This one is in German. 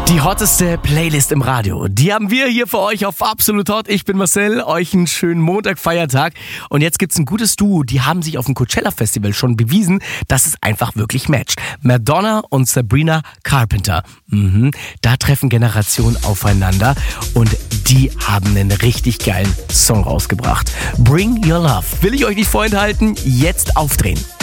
Die hotteste Playlist im Radio, die haben wir hier für euch auf Absolut Hot. Ich bin Marcel, euch einen schönen Montag, Feiertag. Und jetzt gibt's ein gutes Duo, die haben sich auf dem Coachella Festival schon bewiesen, dass es einfach wirklich matcht. Madonna und Sabrina Carpenter. Da treffen Generationen aufeinander und die haben einen richtig geilen Song rausgebracht. Bring Your Love. Will ich euch nicht vorenthalten, jetzt aufdrehen.